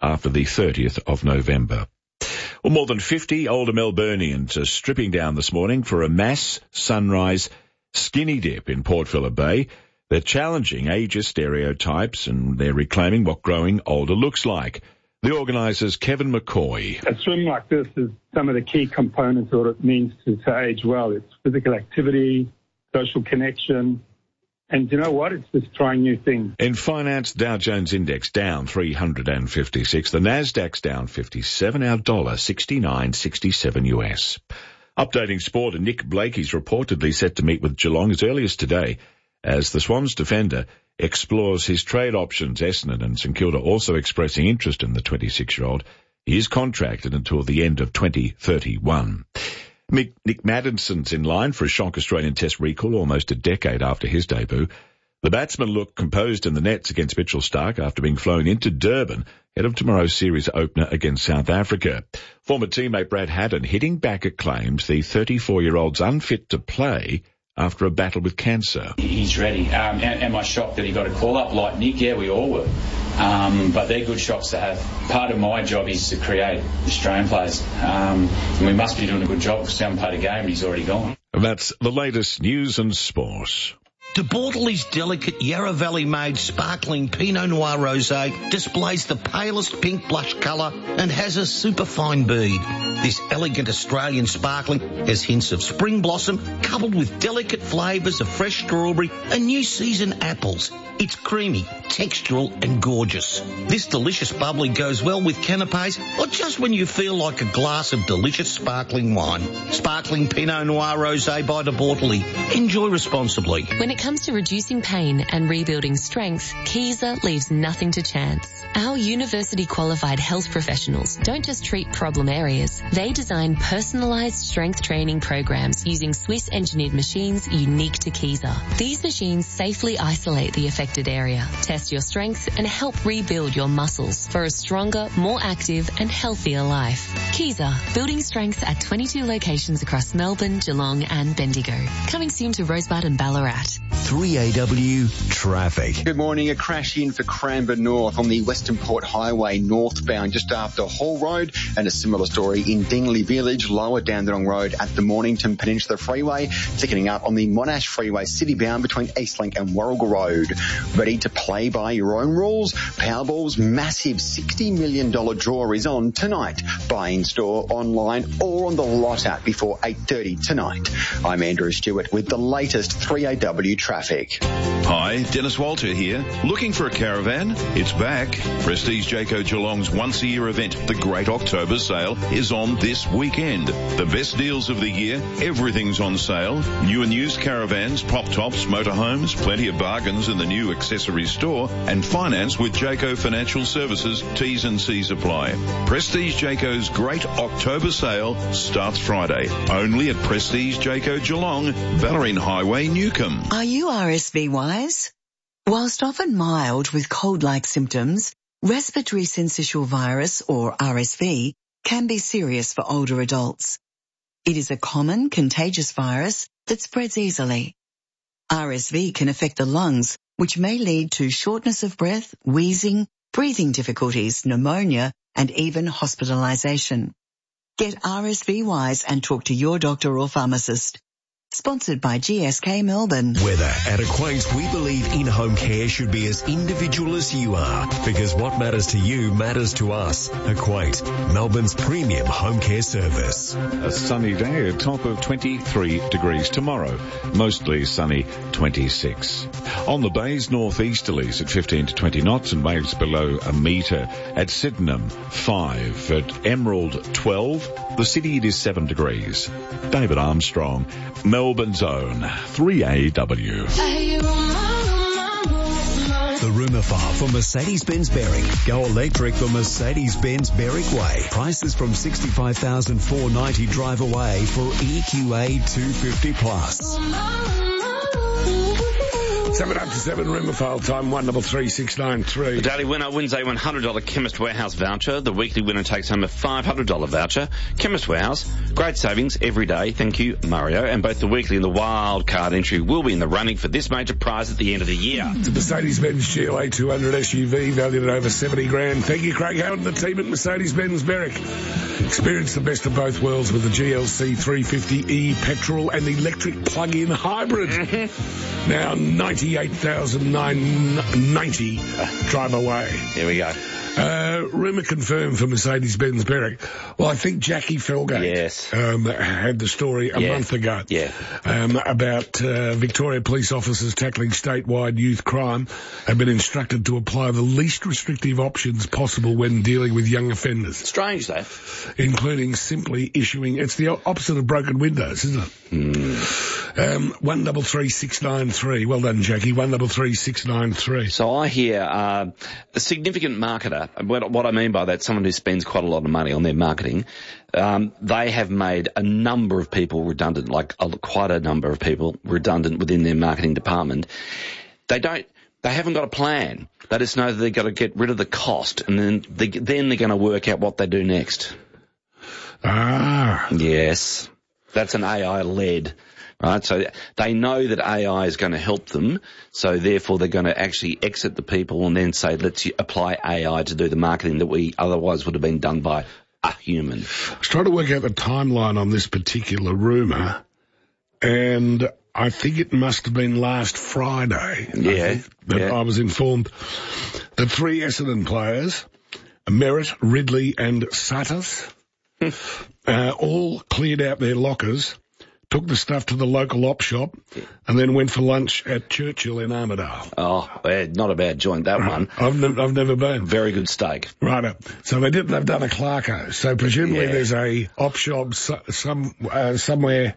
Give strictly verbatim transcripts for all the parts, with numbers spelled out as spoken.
after the thirtieth of November. Well, more than fifty older Melburnians are stripping down this morning for a mass sunrise skinny dip in Port Phillip Bay. They're challenging ageist stereotypes and they're reclaiming what growing older looks like. The organisers, Kevin McCoy. A swim like this is some of the key components of what it means to, to age well. It's physical activity, social connection, and you know what? It's just trying new things. In finance, Dow Jones Index down three hundred fifty-six. The Nasdaq's down fifty-seven. Our dollar sixty-nine sixty-seven U S. Updating sport, and Nick Blakey's reportedly set to meet with Geelong as early as today as the Swans defender explores his trade options. Essendon and St Kilda also expressing interest in the twenty-six-year-old. He is contracted until the end of twenty thirty-one. Nick Maddison's in line for a shock Australian Test recall almost a decade after his debut. The batsman looked composed in the nets against Mitchell Starc after being flown into Durban ahead of tomorrow's series opener against South Africa. Former teammate Brad Haddon hitting back at claims the thirty-four-year-old's unfit to play after a battle with cancer. He's ready. Um, am I shocked that he got a call-up like Nick? Yeah, we all were. Um, but they're good shots to have. Part of my job is to create Australian players. Um, and we must be doing a good job because we haven't played a game and he's already gone. And that's the latest news and sport. De Bortoli's delicate Yarra Valley-made sparkling Pinot Noir Rosé displays the palest pink blush colour and has a superfine bead. This elegant Australian sparkling has hints of spring blossom coupled with delicate flavours of fresh strawberry and new season apples. It's creamy, textural and gorgeous. This delicious bubbly goes well with canapes or just when you feel like a glass of delicious sparkling wine. Sparkling Pinot Noir Rosé by De Bortoli. Enjoy responsibly. When it comes to reducing pain and rebuilding strength, Kaiser leaves nothing to chance. Our university-qualified health professionals don't just treat problem areas. They design personalised strength training programs using Swiss-engineered machines unique to Kaiser. These machines safely isolate the affected area, test your strength, and help rebuild your muscles for a stronger, more active, and healthier life. Kaiser, building strength at twenty-two locations across Melbourne, Geelong, and Bendigo. Coming soon to Rosebud and Ballarat. three A W traffic. Good morning. A crash in for Cranbourne North on the Western Port Highway northbound just after Hall Road, and a similar story in Dingley Village lower Dandenong Road at the Mornington Peninsula Freeway, thickening up on the Monash Freeway citybound between Eastlink and Warrigal Road. Ready to play by your own rules? Powerball's massive sixty million dollars draw is on tonight. Buy in store, online or on the Lot app before eight thirty tonight. I'm Andrew Stewart with the latest three A W traffic. Hi, Dennis Walter here. Looking for a caravan? It's back. Prestige Jayco Geelong's once-a-year event, the Great October Sale, is on this weekend. The best deals of the year, everything's on sale. New and used caravans, pop-tops, motorhomes, plenty of bargains in the new accessories store, and finance with Jayco Financial Services. T's and C's apply. Prestige Jayco's Great October Sale starts Friday, only at Prestige Jayco Geelong, Ballerine Highway, Newcombe. Are you R S V wise? Whilst often mild with cold-like symptoms, respiratory syncytial virus, or R S V, can be serious for older adults. It is a common contagious virus that spreads easily. R S V can affect the lungs, which may lead to shortness of breath, wheezing, breathing difficulties, pneumonia, and even hospitalization. Get R S V wise and talk to your doctor or pharmacist. Sponsored by G S K Melbourne. Weather. At Acquaint, we believe in-home care should be as individual as you are, because what matters to you matters to us. Acquaint, Melbourne's premium home care service. A sunny day, a top of twenty-three degrees tomorrow. Mostly sunny, twenty-six. On the bays, northeasterlies at fifteen to twenty knots and waves below a metre. At Sydenham, five. At Emerald, twelve. The city, it is seven degrees. David Armstrong, Melbourne's own three A W. The rumour file for Mercedes-Benz Berwick. Go electric the Mercedes-Benz Berwick way. Prices from sixty-five thousand four hundred ninety dollars drive away for E Q A two fifty plus. Seven up to seven, rumour file time, one double three six nine three. The daily winner wins a one hundred dollars Chemist Warehouse voucher. The weekly winner takes home a five hundred dollars voucher. Chemist Warehouse, great savings every day. Thank you, Mario. And both the weekly and the wild card entry will be in the running for this major prize at the end of the year. It's a Mercedes-Benz G L A two hundred S U V valued at over seventy grand. Thank you, Craig Howard and the team at Mercedes-Benz Berwick. Experience the best of both worlds with the G L C three fifty E petrol and electric plug-in hybrid. Mm-hmm. Now ninety-eight thousand nine hundred ninety. Drive away. Here we go. Uh, rumour confirmed for Mercedes-Benz Berwick. Well, I think Jackie Felgate yes. um, had the story a yeah. month ago yeah. um, about uh, Victoria police officers tackling statewide youth crime have been instructed to apply the least restrictive options possible when dealing with young offenders. Strange, that. Including simply issuing... It's the opposite of broken windows, isn't it? Mm. Um, one double three six nine three. Well done, Jackie. One double three six nine three. So I hear uh, a significant marketer. What, what I mean by that, someone who spends quite a lot of money on their marketing. Um, they have made a number of people redundant, like a, quite a number of people redundant within their marketing department. They don't. They haven't got a plan. They just know that they've got to get rid of the cost, and then they, then they're going to work out what they do next. Ah. Yes. That's an A I-led, right? So they know that A I is going to help them, so therefore they're going to actually exit the people and then say, let's apply A I to do the marketing that we otherwise would have been done by a human. I was trying to work out the timeline on this particular rumour, and I think it must have been last Friday. Yeah. That yeah. I was informed that three Essendon players, Merritt, Ridley and Sutters, uh, all cleared out their lockers, took the stuff to the local op shop, and then went for lunch at Churchill in Armidale. Oh, yeah, not a bad joint, that one. I've, ne- I've never been. Very good steak. Right. So they did, they've done a Clarko. So presumably Yeah. there's a op shop so, some, uh, somewhere,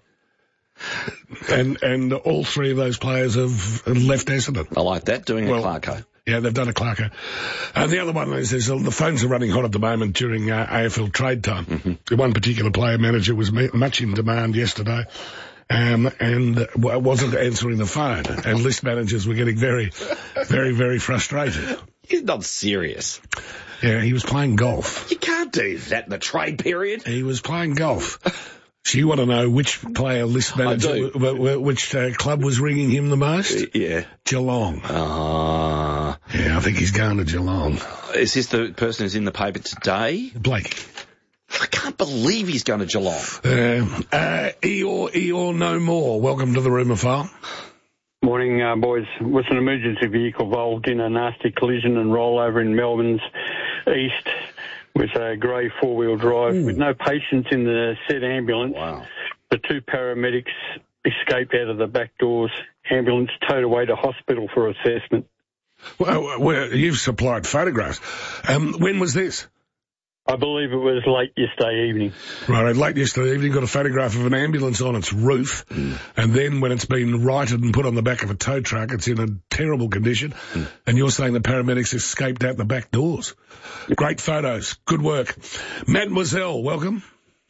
and and all three of those players have left Essendon. I like that, doing Well, a Clarko. Yeah, they've done a Clarko. And the other one is, is uh, the phones are running hot at the moment during uh, A F L trade time. Mm-hmm. One particular player manager was me- much in demand yesterday. Um, and w- wasn't answering the phone, and list managers were getting very, very, very frustrated. You're not serious. Yeah, he was playing golf. You can't do that in the trade period. He was playing golf. So you want to know which player list manager, w- w- which uh, club was ringing him the most? Yeah. Geelong. Ah. Uh, yeah, I think he's going to Geelong. Is this the person who's in the paper today? Blake. I can't believe he's going to Geelong. Uh, uh, Eeyore, Eeyore no more. Welcome to the rumour file. Morning, uh, boys. Was an emergency vehicle involved in a nasty collision and rollover in Melbourne's east with a grey four-wheel drive. Ooh. With no patients in the said ambulance. Wow. The two paramedics escaped out of the back doors. Ambulance towed away to hospital for assessment. Well, well you've supplied photographs. Um, when was this? I believe it was late yesterday evening. Right, late yesterday evening, got a photograph of an ambulance on its roof, mm. and then when it's been righted and put on the back of a tow truck, it's in a terrible condition, mm. and you're saying the paramedics escaped out the back doors. Great photos. Good work. Mademoiselle, welcome.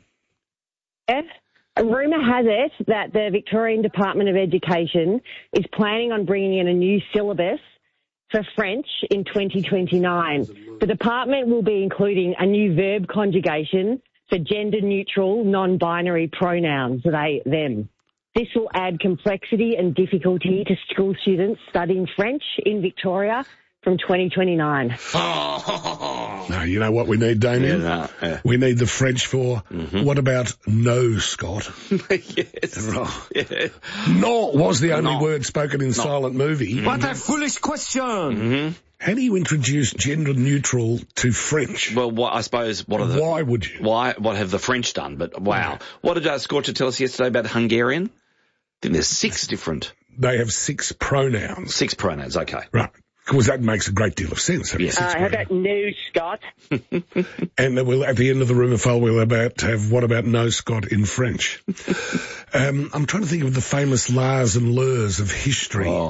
Yes. A rumour has it that the Victorian Department of Education is planning on bringing in a new syllabus for French in twenty twenty-nine. The department will be including a new verb conjugation for gender-neutral, non-binary pronouns, they, them. This will add complexity and difficulty to school students studying French in Victoria from twenty twenty-nine. No, you know what we need, Damien? Yeah, no, yeah. We need the French for, mm-hmm. What about no, Scott? Yes. Oh. Yeah. No was the only no. word spoken in no. silent movie. Mm-hmm. What a foolish question! Mm-hmm. How do you introduce gender neutral to French? Well, what, I suppose, what are the... Why would you? Why, what have the French done? But, wow. Yeah. What did uh, Scorcher tell us yesterday about Hungarian? I think there's six different... They have six pronouns. Six pronouns, okay. Right. Because that makes a great deal of sense. Yes. Uh, how about no, Scott? And we'll, at the end of the rumour file, we'll about have what about no, Scott in French. um, I'm trying to think of the famous Lars and Lurs of history. Oh.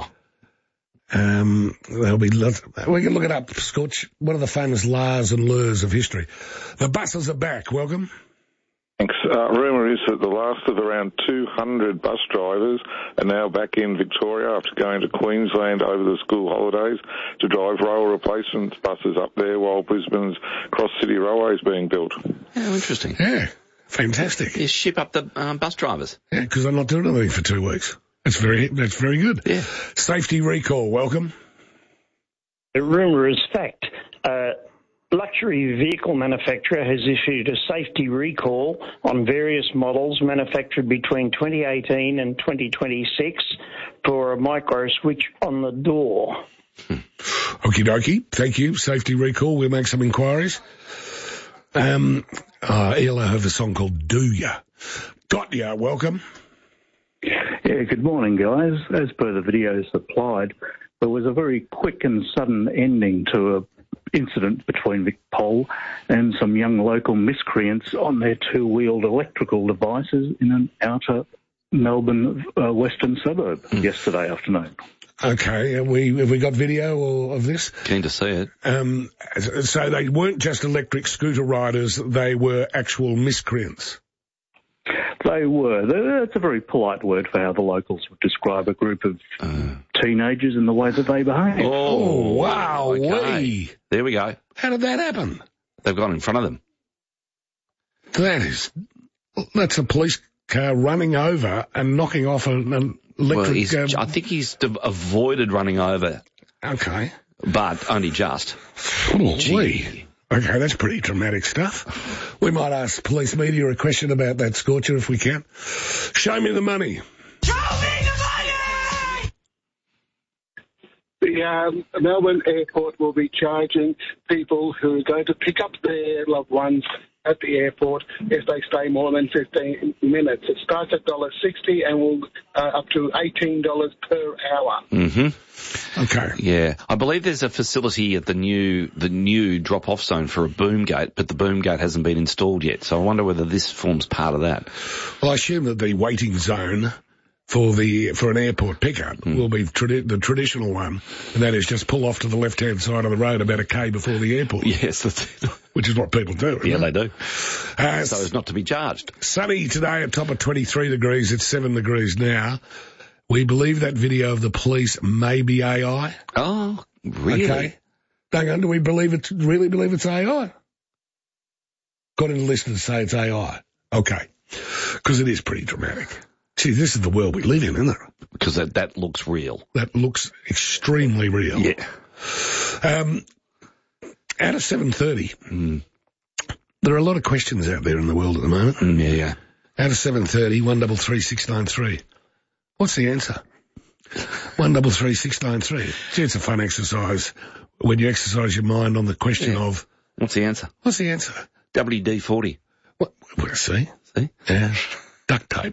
Um, there'll be lots. We can look it up, Scorch. What are the famous Lars and Lurs of history? The buses are back. Welcome. Thanks. Uh, rumour is that the last of around two hundred bus drivers are now back in Victoria after going to Queensland over the school holidays to drive rail replacement buses up there while Brisbane's cross-city railway is being built. Oh, interesting. Yeah, fantastic. You ship up the um, bus drivers. Yeah, because I'm not doing anything for two weeks. That's very, that's very good. Yeah. Safety recall, welcome. The rumour is fact. Uh, luxury vehicle manufacturer has issued a safety recall on various models manufactured between twenty eighteen and twenty twenty-six for a micro switch on the door. Okie dokie. Thank you. Safety recall. We'll make some inquiries. Um, uh, E L O have a song called Do Ya. Got ya. Welcome. Yeah, good morning, guys. As per the video supplied, there was a very quick and sudden ending to a incident between Vic Pol and some young local miscreants on their two-wheeled electrical devices in an outer Melbourne uh, western suburb mm. yesterday afternoon. Okay, have we, have we got video of this? Keen to see it. Um, so they weren't just electric scooter riders, they were actual miscreants. They were. That's a very polite word for how the locals would describe a group of uh. teenagers in the way that they behave. Oh, wow. Okay. There we go. How did that happen? They've gone in front of them. That is, that's a police car running over and knocking off an, an electric... Well, he's, um, I think he's avoided running over. Okay. But only just. Oh, gee. Okay, that's pretty dramatic stuff. We might ask police media a question about that scorcher if we can. Show me the money. Show me the money! The um, Melbourne Airport will be charging people who are going to pick up their loved ones at the airport if they stay more than fifteen minutes. It starts at one dollar sixty and will uh, up to eighteen dollars per hour. Mm-hmm. Okay. Yeah. I believe there's a facility at the new the new drop-off zone for a boom gate, but the boom gate hasn't been installed yet. So I wonder whether this forms part of that. Well, I assume that the waiting zone for the for an airport pickup mm. will be tradi- the traditional one, and that is just pull off to the left-hand side of the road about a K before the airport. Yes, that's it. Which is what people do. Yeah, it? they do. Uh, so as not to be charged. Sunny today at top of twenty-three degrees. It's seven degrees now. We believe that video of the police may be A I. Oh, really? Okay. Hang on, do we believe it? Really believe it's A I? Got any listeners say it's A I? Okay. Because it is pretty dramatic. See, this is the world we live in, isn't it? Because that, that looks real. That looks extremely real. Yeah. Um, out of seven thirty, mm. there are a lot of questions out there in the world at the moment. Mm, yeah, yeah. Out of seven thirty, one double three six nine three. What's the answer? One double three six nine three. Gee, it's a fun exercise when you exercise your mind on the question yeah. of... What's the answer? What's the answer? W D forty. What? Well, see? See? Yeah. Duct tape.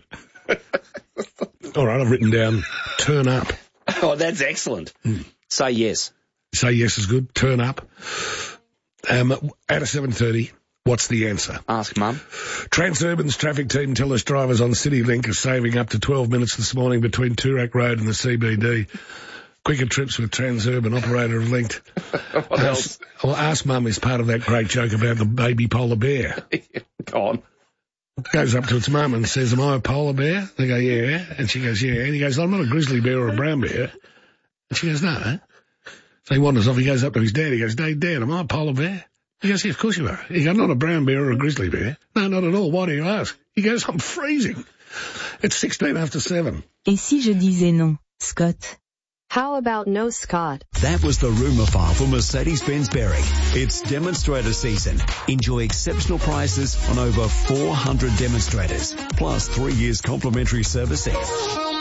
All right, I've written down turn up. Oh, that's excellent. Mm. Say yes. Say yes is good. Turn up. Um, out of seven thirty, what's the answer? Ask Mum. Transurban's traffic team tell us drivers on CityLink are saving up to twelve minutes this morning between Toorak Road and the C B D. Quicker trips with Transurban, operator of Linked. What ask, else? Well, Ask Mum is part of that great joke about the baby polar bear. Go on. Goes up to its mum and says, am I a polar bear? They go, yeah. And she goes, yeah. And he goes, I'm not a grizzly bear or a brown bear. And she goes, no. So he wanders off. He goes up to his dad. He goes, Dad, Dad, am I a polar bear? He goes, yeah, of course you are. He goes, not a brown bear or a grizzly bear. No, not at all. Why do you ask? He goes, I'm freezing. It's sixteen after seven. Et si je disais non, Scott? How about no, Scott? That was the rumour file for Mercedes-Benz Berwick. It's demonstrator season. Enjoy exceptional prices on over four hundred demonstrators, plus three years complimentary servicing. Let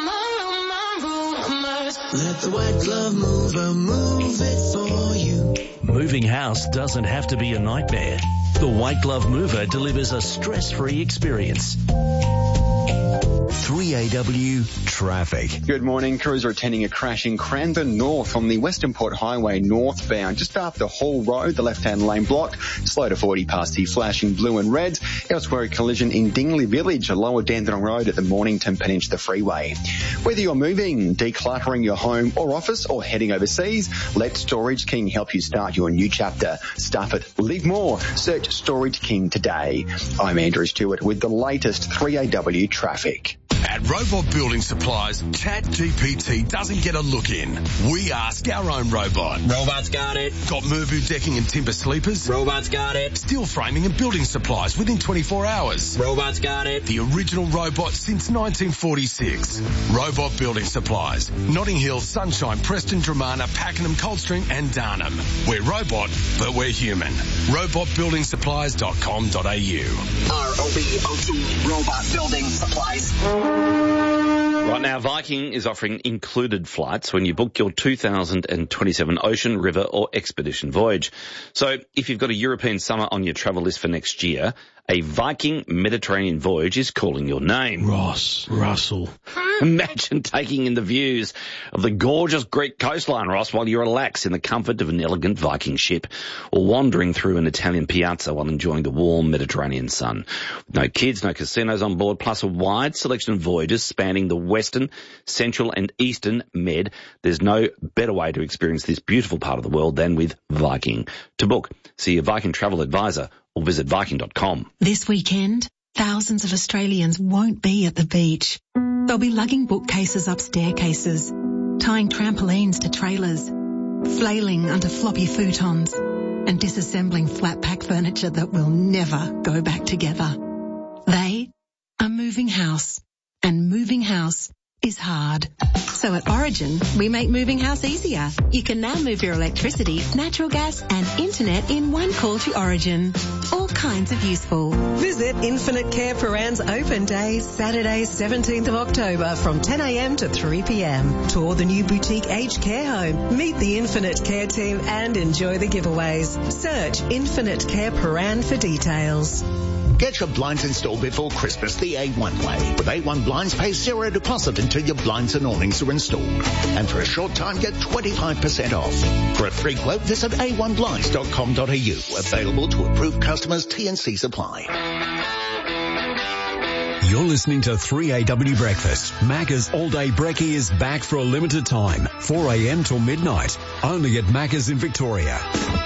the white glove mover move it for you. Moving house doesn't have to be a nightmare. The White Glove Mover delivers a stress-free experience. three A W Traffic. Good morning. Crews are attending a crash in Cranbourne North on the Western Port Highway northbound, just after Hall Road, the left-hand lane blocked. Slow to forty past the flashing blue and reds. Elsewhere, a collision in Dingley Village, a lower Dandenong Road at the Mornington Peninsula Freeway. Whether you're moving, decluttering your home or office, or heading overseas, let Storage King help you start your new chapter. Stuff it, live more. Search Storage King today. I'm Andrew Stewart with the latest three A W traffic. At Robot Building Supplies, ChatGPT doesn't get a look in. We ask our own robot. Robot's got it. Got Mervu decking and timber sleepers? Robot's got it. Steel framing and building supplies within twenty-four hours? Robot's got it. The original robot since nineteen forty-six. Robot Building Supplies. Notting Hill, Sunshine, Preston, Dramana, Pakenham, Coldstream and Darnham. We're robot, but we're human. robot building supplies dot com dot a u. R O B O T, Robot Building Supplies. Right now, Viking is offering included flights when you book your two thousand twenty-seven ocean, river or expedition voyage. So if you've got a European summer on your travel list for next year, a Viking Mediterranean voyage is calling your name. Ross, Russell. Imagine taking in the views of the gorgeous Greek coastline, Ross, while you relax in the comfort of an elegant Viking ship, or wandering through an Italian piazza while enjoying the warm Mediterranean sun. No kids, no casinos on board, plus a wide selection of voyages spanning the western, central and eastern Med. There's no better way to experience this beautiful part of the world than with Viking. To book, see a Viking travel advisor or visit viking dot com. This weekend, thousands of Australians won't be at the beach. They'll be lugging bookcases up staircases, tying trampolines to trailers, flailing under floppy futons, and disassembling flat pack furniture that will never go back together. They are moving house, and moving house is hard. So at Origin, we make moving house easier. You can now move your electricity, natural gas and internet in one call to Origin. All kinds of useful. Visit Infinite Care Paran's open day, Saturday, seventeenth of October from ten a m to three p m. Tour the new boutique aged care home, meet the Infinite Care team and enjoy the giveaways. Search Infinite Care Paran for details. Get your blinds installed before Christmas the A one way. With A one Blinds, pay zero deposit until your blinds and awnings are installed. And for a short time, get twenty-five percent off. For a free quote, visit a one blinds dot com dot a u. Available to approved customers, T and C supply. You're listening to three A W Breakfast. Macca's All Day Brekkie is back for a limited time, four a m till midnight. Only at Macca's in Victoria.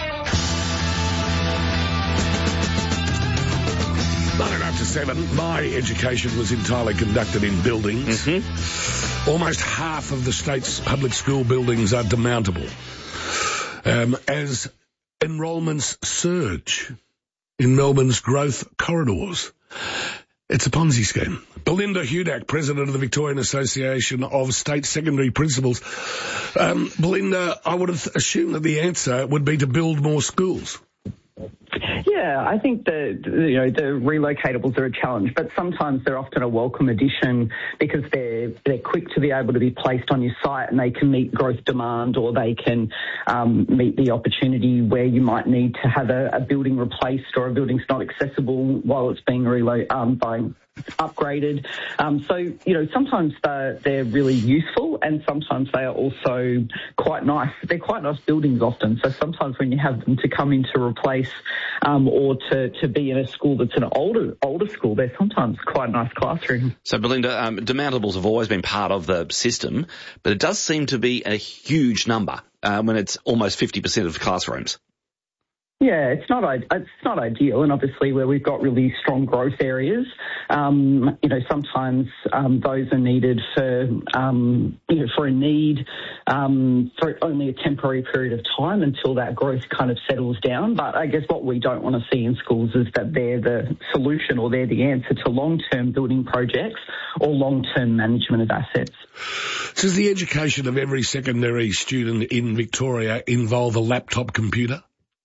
Nine after seven, my education was entirely conducted in buildings. Mm-hmm. Almost half of the state's public school buildings are demountable. Um, as enrolments surge in Melbourne's growth corridors. It's a Ponzi scheme. Belinda Hudak, president of the Victorian Association of State Secondary Principals. Um, Belinda, I would have assumed that the answer would be to build more schools. Yeah, I think the, you know, the relocatables are a challenge, but sometimes they're often a welcome addition because they're they're quick to be able to be placed on your site and they can meet growth demand, or they can um, meet the opportunity where you might need to have a, a building replaced or a building's not accessible while it's being relo- um, by upgraded. Um, so, you know, sometimes they're, they're really useful and sometimes they are also quite nice. They're quite nice buildings often. So sometimes when you have them to come in to replace um, or to, to be in a school that's an older older school, they're sometimes quite a nice classroom. So, Belinda, um, demountables have always been part of the system, but it does seem to be a huge number uh, when it's almost fifty percent of classrooms. Yeah, it's not it's not ideal, and obviously where we've got really strong growth areas, um, you know, sometimes um, those are needed for um, you know for a need um, for only a temporary period of time until that growth kind of settles down. But I guess what we don't want to see in schools is that they're the solution or they're the answer to long-term building projects or long-term management of assets. Does the education of every secondary student in Victoria involve a laptop computer?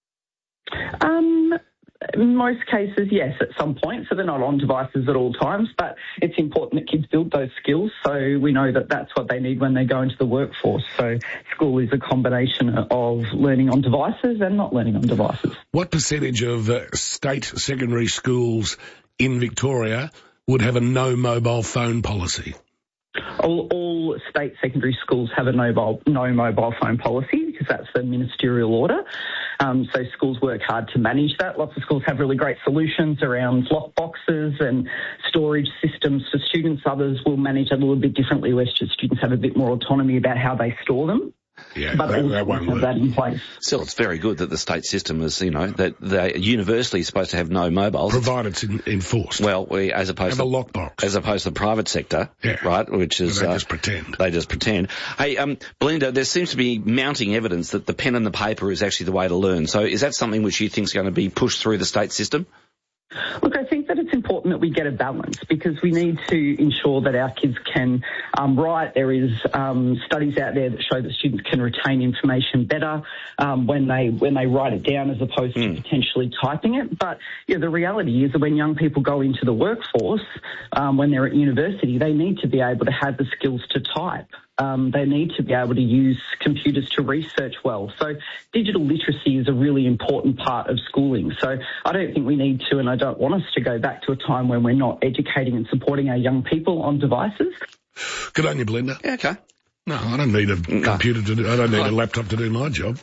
Um, in most cases, yes, at some point. So they're not on devices at all times, but it's important that kids build those skills. So we know that that's what they need when they go into the workforce. So school is a combination of learning on devices and not learning on devices. What percentage of uh, state secondary schools in Victoria would have a no mobile phone policy? All, all state secondary schools have a mobile, no mobile phone policy because that's the ministerial order. Um, so schools work hard to manage that. Lots of schools have really great solutions around lock boxes and storage systems for students. Others will manage it a little bit differently where students have a bit more autonomy about how they store them. Yeah, but that, all that won't have work. that in place. Still, it's very good that the state system is, you know, that they universally supposed to have no mobiles. Provided it's in, enforced. Well, we, as opposed have to a lockbox. As opposed to the private sector, yeah. right, which is... Well, they uh, just pretend. They just pretend. Hey, um, Belinda, there seems to be mounting evidence that the pen and the paper is actually the way to learn. So is that something which you think is going to be pushed through the state system? Look, I think that it's important that we get a balance because we need to ensure that our kids can um, write. There is um, studies out there that show that students can retain information better um, when they when they write it down as opposed mm. to potentially typing it. But yeah, the reality is that when young people go into the workforce, um, when they're at university, they need to be able to have the skills to type. Um, they need to be able to use computers to research well. So digital literacy is a really important part of schooling. So I don't think we need to, and I don't want us to go back to a time when we're not educating and supporting our young people on devices. Good on you, Belinda. Yeah, okay. No, I don't need a no. computer to do, I don't need a laptop to do my job.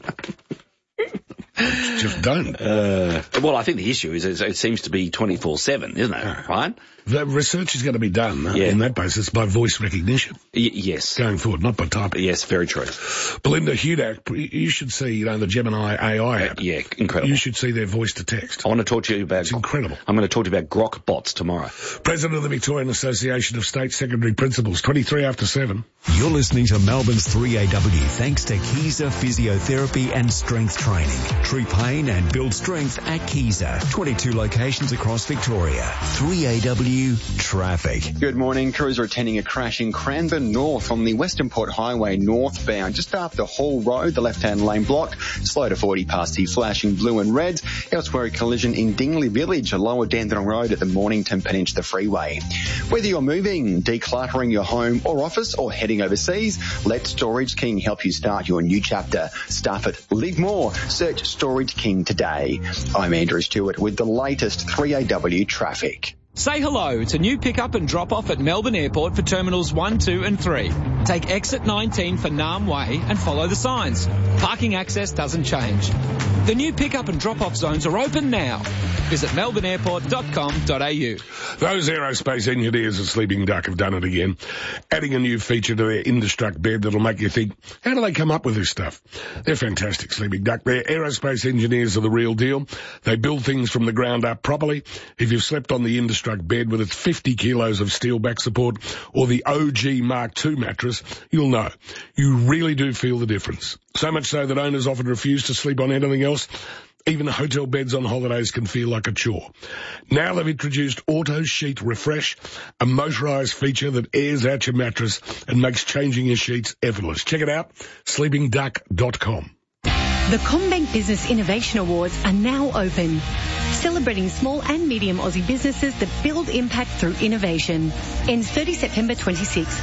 Just don't. Uh, well, I think the issue is it seems to be twenty-four seven, isn't it? Yeah. Right? The research is going to be done yeah. in that basis by voice recognition. Y- yes. Going forward, not by typing. Yes, very true. Belinda Hudak, you should see, you know, the Gemini A I app. Uh, yeah, incredible. You should see their voice to text. I want to talk to you about... It's incredible. I'm going to talk to you about Grok bots tomorrow. President of the Victorian Association of State Secondary Principals, twenty-three after seven. You're listening to Melbourne's three A W thanks to Keyser Physiotherapy and Strength Training. Treat pain and build strength at Keyser. twenty-two locations across Victoria. three A W Traffic. Good morning. Crews are attending a crash in Cranbourne North on the Western Port Highway northbound, just after Hall Road, the left-hand lane blocked. Slow to forty past the flashing blue and red. Elsewhere, a collision in Dingley Village, lower Dandenong Road at the Mornington Peninsula Freeway. Whether you're moving, decluttering your home or office, or heading overseas, let Storage King help you start your new chapter. Staff it, live more. Search Storage King today. I'm Andrew Stewart with the latest three A W traffic. Say hello to new pick-up and drop-off at Melbourne Airport for Terminals one, two and three. Take exit nineteen for Nam Way and follow the signs. Parking access doesn't change. The new pick-up and drop-off zones are open now. Visit melbourne airport dot com dot a u. Those aerospace engineers at Sleeping Duck have done it again, adding a new feature to their Indestruct bed that'll make you think, how do they come up with this stuff? They're fantastic, Sleeping Duck. Their aerospace engineers are the real deal. They build things from the ground up properly. If you've slept on the Indestruct bed with its fifty kilos of steel back support or the O G Mark two mattress, you'll know. You really do feel the difference. So much so that owners often refuse to sleep on anything else. Even hotel beds on holidays can feel like a chore. Now they've introduced Auto Sheet Refresh, a motorised feature that airs out your mattress and makes changing your sheets effortless. Check it out, sleeping duck dot com. The CommBank Business Innovation Awards are now open, celebrating small and medium Aussie businesses that build impact through innovation. Ends the thirtieth of September twenty-six.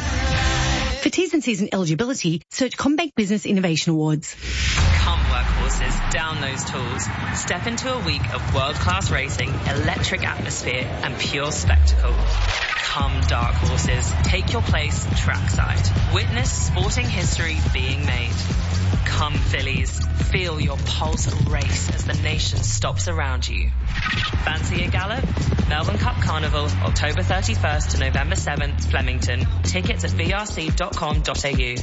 For T's and C's and eligibility, search CommBank Business Innovation Awards. Come workhorses, down those tools. Step into a week of world-class racing, electric atmosphere and pure spectacle. Come dark horses, take your place trackside. Witness sporting history being made. Come fillies, feel your pulse race as the nation stops around you. Fancy a gallop? Melbourne Cup Carnival, October thirty-first to November seventh, Flemington. Tickets at v r c dot com dot a u.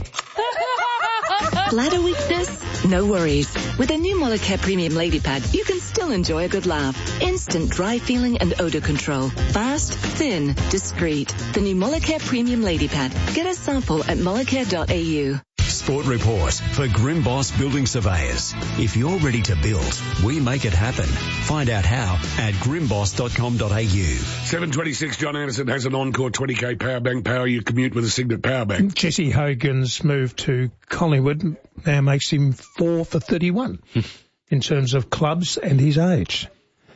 Bladder weakness? No worries. With a new Molicare Premium Lady Pad, you can still enjoy a good laugh. Instant dry feeling and odor control. Fast, thin, discreet. The new Molicare Premium Lady Pad. Get a sample at molicare dot a u. Sport Report for Grim Boss Building Surveyors. If you're ready to build, we make it happen. Find out how at grim boss dot com dot a u. seven twenty-six, John Anderson has an Encore twenty K power bank. Power your commute with a Signet power bank. Jesse Hogan's move to Collingwood now makes him four for thirty-one in terms of clubs and his age.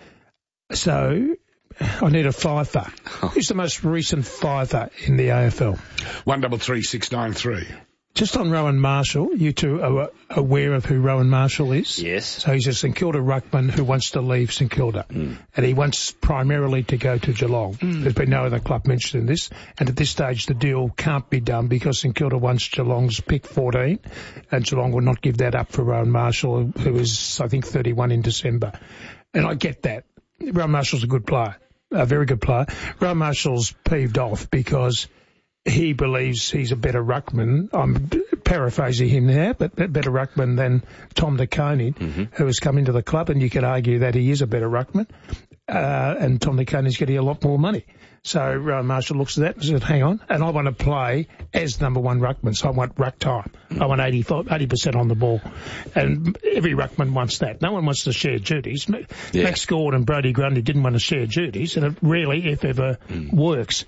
So I need a fiver. Who's the most recent fiver in the A F L? one double three six nine three. Just on Rowan Marshall, you two are aware of who Rowan Marshall is? Yes. So he's a St Kilda ruckman who wants to leave St Kilda. Mm. And he wants primarily to go to Geelong. Mm. There's been no other club mentioned in this. And at this stage, the deal can't be done because St Kilda wants Geelong's pick fourteen. And Geelong will not give that up for Rowan Marshall, who is, I think, thirty-one in December. And I get that. Rowan Marshall's a good player, a very good player. Rowan Marshall's peeved off because he believes he's a better ruckman. I'm paraphrasing him now, but better ruckman than Tom De Koning, mm-hmm. who has come into the club, and you could argue that he is a better ruckman. Uh, and Tom De Koning's getting a lot more money. So Rowan Marshall looks at that and said, hang on, and I want to play as number one ruckman, so I want ruck time. I want eighty percent on the ball. And every ruckman wants that. No one wants to share duties. Yeah. Max Gord and Brodie Grundy didn't want to share duties, and it rarely, if ever, mm. works.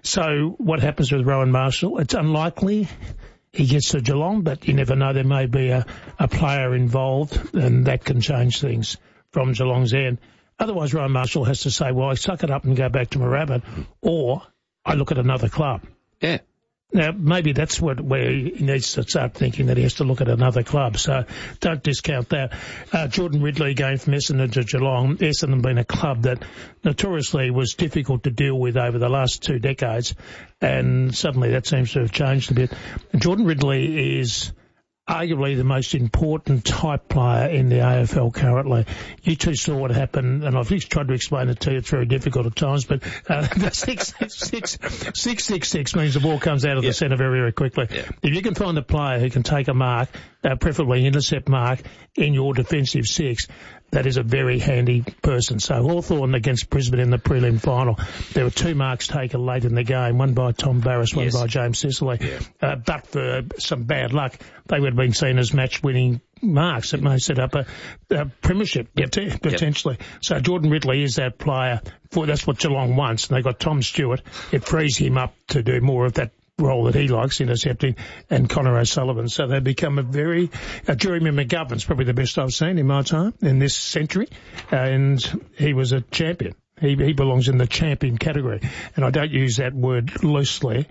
So what happens with Rowan Marshall? It's unlikely he gets to Geelong, but you never know. There may be a, a player involved, and that can change things from Geelong's end. Otherwise, Rowan Marshall has to say, well, I suck it up and go back to Moorabbin, or I look at another club. Yeah. Now, maybe that's what where he needs to start thinking, that he has to look at another club. So don't discount that. Uh, Jordan Ridley going from Essendon to Geelong. Essendon being a club that notoriously was difficult to deal with over the last two decades, and suddenly that seems to have changed a bit. Jordan Ridley is arguably the most important type player in the A F L currently. You two saw what happened, and I've tried to explain it to you. It's very difficult at times, but uh, the six, six, six, six, six means the ball comes out of yeah. the centre very, very quickly. Yeah. If you can find a player who can take a mark, uh, preferably intercept mark, in your defensive six, that is a very handy person. So Hawthorn against Brisbane in the prelim final, there were two marks taken late in the game, one by Tom Barras, one yes. by James Sicily. Yeah. Uh, but for some bad luck, they would have been seen as match-winning marks that may set up a, a premiership yep. pot- potentially. Yep. So Jordan Ridley is that player. For That's what Geelong wants. And they've got Tom Stewart. It frees him up to do more of that role that he likes, intercepting, and Connor O'Sullivan. So they become a very... Uh, Jeremy McGovern's probably the best I've seen in my time in this century, uh, and he was a champion. He, he belongs in the champion category, and I don't use that word loosely.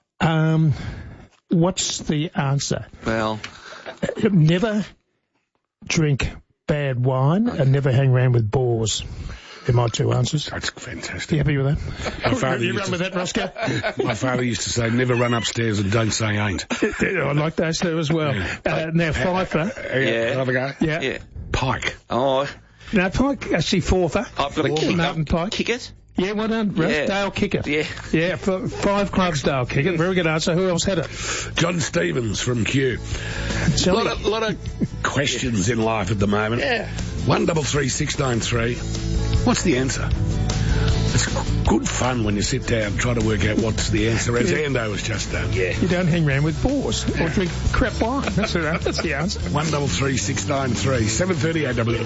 Um, what's the answer? Well... Uh, never drink bad wine and never hang around with bores. They're my two answers. That's fantastic. You happy with that? My father you used run to, with that, Roscoe? My father used to say, never run upstairs and don't say ain't. I like those two as well. Uh, now, Pfeiffer. Uh, yeah. Another go? Yeah. yeah. Pike. Oh. No, Pike, actually, Forther. I've got a kick Martin Pike. Kick it? Yeah, well done, Russ. Yeah. Dale Kickett. Yeah. Yeah, for five clubs, Dale Kickett. Very good answer. Who else had it? John Stevens from Kew. A lot of, lot of questions in life at the moment. Yeah. One double three six nine three. What's the answer? It's good fun when you sit down and try to work out what's the answer, as yeah. Ando has just done. Yeah. You don't hang around with bores or drink crap wine. That's, the, that's the answer. One double three six nine three seven thirty A W.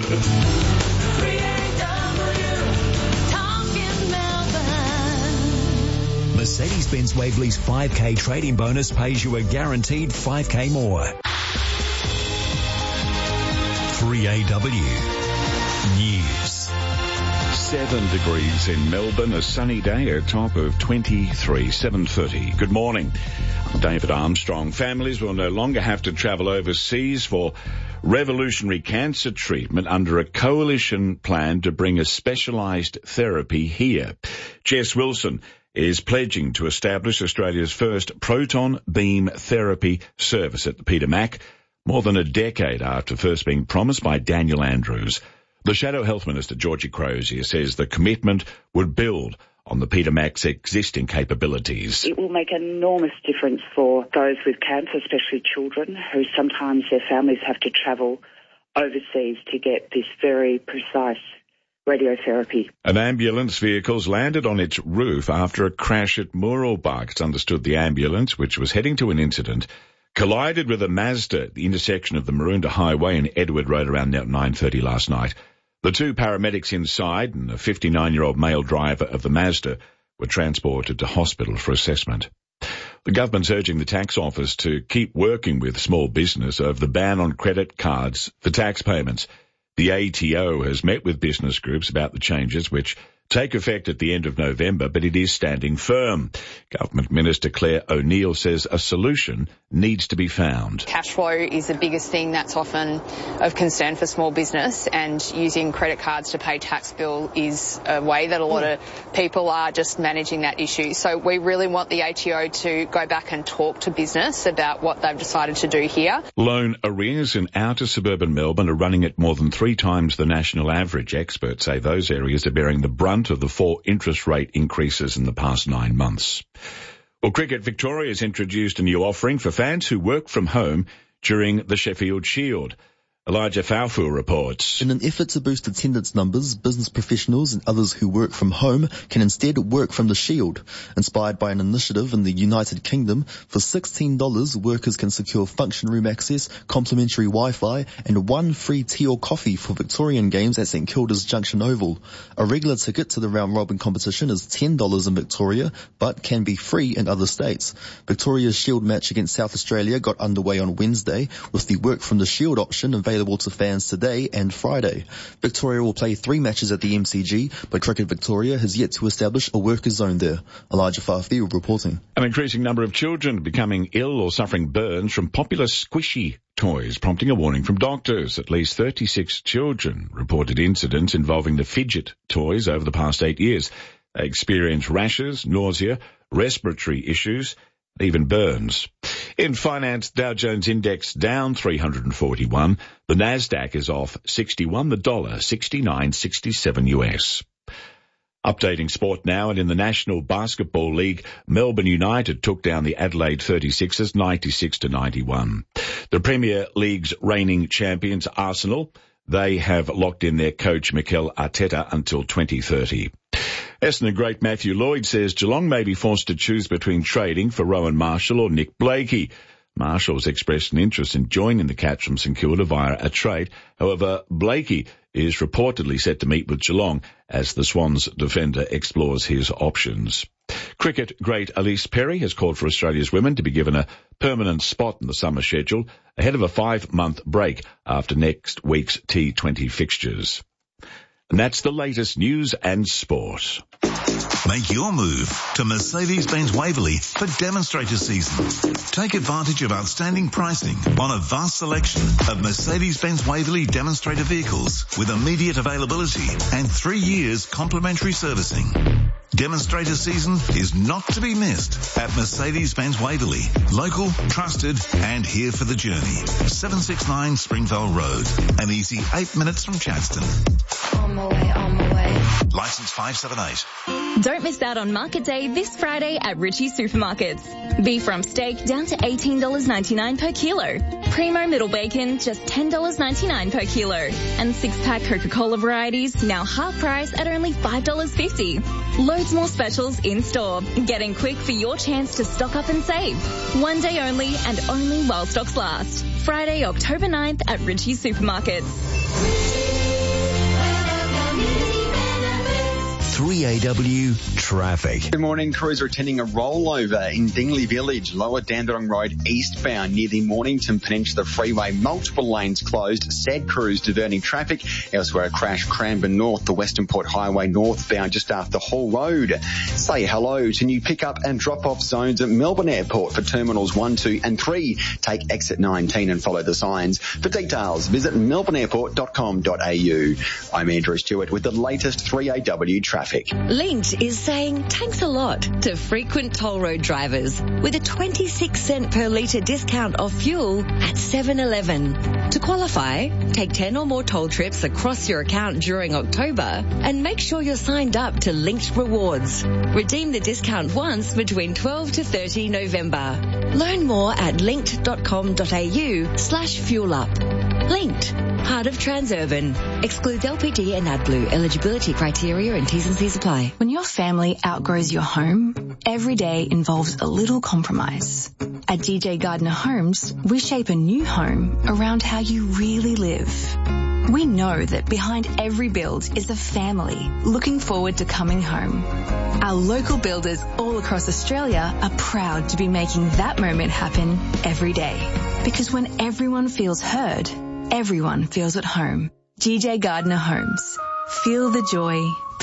Mercedes-Benz Waverley's five K trading bonus pays you a guaranteed five K more. three A W News. Seven degrees in Melbourne, a sunny day, a top of twenty-three, seven thirty. Good morning. I'm David Armstrong. Families will no longer have to travel overseas for revolutionary cancer treatment under a coalition plan to bring a specialised therapy here. Jess Wilson is pledging to establish Australia's first proton beam therapy service at the Peter Mac, more than a decade after first being promised by Daniel Andrews. The Shadow Health Minister, Georgie Crozier, says the commitment would build on the Peter Mac's existing capabilities. It will make an enormous difference for those with cancer, especially children, who sometimes their families have to travel overseas to get this very precise radiotherapy. An ambulance vehicle's landed on its roof after a crash at Mooroolbark. It's understood the ambulance, which was heading to an incident, collided with a Mazda at the intersection of the Maroondah Highway and Edward Road around nine thirty last night. The two paramedics inside and a fifty-nine-year-old male driver of the Mazda were transported to hospital for assessment. The government's urging the tax office to keep working with small business over the ban on credit cards for tax payments. The A T O has met with business groups about the changes, which take effect at the end of November, but it is standing firm. Government Minister Claire O'Neill says a solution needs to be found. Cash flow is the biggest thing that's often of concern for small business, and using credit cards to pay tax bill is a way that a lot of people are just managing that issue. So we really want the A T O to go back and talk to business about what they've decided to do here. Loan arrears in outer suburban Melbourne are running at more than three times the national average. Experts say those areas are bearing the brunt of the four interest rate increases in the past nine months. Well, Cricket Victoria has introduced a new offering for fans who work from home during the Sheffield Shield. Elijah Faufu reports. In an effort to boost attendance numbers, business professionals and others who work from home can instead work from the Shield. Inspired by an initiative in the United Kingdom, for sixteen dollars workers can secure function room access, complimentary Wi-Fi and one free tea or coffee for Victorian games at St Kilda's Junction Oval. A regular ticket to the round-robin competition is ten dollars in Victoria, but can be free in other states. Victoria's Shield match against South Australia got underway on Wednesday, with the work from the Shield option available available to fans today and Friday. Victoria will play three matches at the M C G, but Cricket Victoria has yet to establish a workers' zone there. Elijah Farfield reporting. An increasing number of children becoming ill or suffering burns from popular squishy toys, prompting a warning from doctors. At least thirty-six children reported incidents involving the fidget toys over the past eight years. They experienced rashes, nausea, respiratory issues, even burns. In finance, Dow Jones Index down three hundred forty-one. The Nasdaq is off sixty-one. The dollar sixty-nine sixty-seven U S. Updating sport now, and in the National Basketball League, Melbourne United took down the Adelaide thirty-sixers ninety-six to ninety-one. The Premier League's reigning champions, Arsenal, they have locked in their coach Mikel Arteta until twenty thirty. Essendon great Matthew Lloyd says Geelong may be forced to choose between trading for Rowan Marshall or Nick Blakey. Marshall's expressed an interest in joining the Cats from St Kilda via a trade. However, Blakey is reportedly set to meet with Geelong as the Swans defender explores his options. Cricket great Elise Perry has called for Australia's women to be given a permanent spot in the summer schedule ahead of a five-month break after next week's T twenty fixtures. And that's the latest news and sport. Make your move to Mercedes-Benz Waverley for demonstrator season. Take advantage of outstanding pricing on a vast selection of Mercedes-Benz Waverley demonstrator vehicles with immediate availability and three years complimentary servicing. Demonstrator season is not to be missed at Mercedes-Benz Waverley. Local, trusted, and here for the journey. seven sixty-nine Springvale Road. An easy eight minutes from Chadstone. On my way, on my way. License five seven eight. Don't miss out on Market Day this Friday at Ritchie Supermarkets. Beef from steak down to eighteen dollars ninety-nine per kilo. Primo middle bacon just ten dollars ninety-nine per kilo. And six-pack Coca-Cola varieties now half price at only five dollars fifty. Loads more specials in store. Get in quick for your chance to stock up and save. One day only and only while stocks last. Friday, October ninth at Ritchie Supermarkets. three A W traffic. Good morning. Crews are attending a rollover in Dingley Village, Lower Dandenong Road eastbound near the Mornington Peninsula Freeway. Multiple lanes closed. Said crews diverting traffic. Elsewhere, a crash Cranbourne North, the Western Port Highway northbound just after Hall Road. Say hello to new pick-up and drop-off zones at Melbourne Airport for Terminals one, two and three. Take exit nineteen and follow the signs. For details, visit melbourne airport dot com dot a u. I'm Andrew Stewart with the latest three A W traffic. Linkt is saying thanks a lot to frequent toll road drivers with a twenty-six cent per litre discount off fuel at seven eleven. To qualify, take ten or more toll trips across your account during October and make sure you're signed up to Linkt Rewards. Redeem the discount once between twelve to thirty November. Learn more at linkt dot com dot a u slash fuel up. Linkt, part of Transurban. Excludes L P G and AdBlue. Eligibility criteria and T's and C's apply. When your family outgrows your home, every day involves a little compromise. At D J Gardner Homes, we shape a new home around how you really live. We know that behind every build is a family looking forward to coming home. Our local builders all across Australia are proud to be making that moment happen every day. Because when everyone feels heard, everyone feels at home. G J Gardner Homes. Feel the joy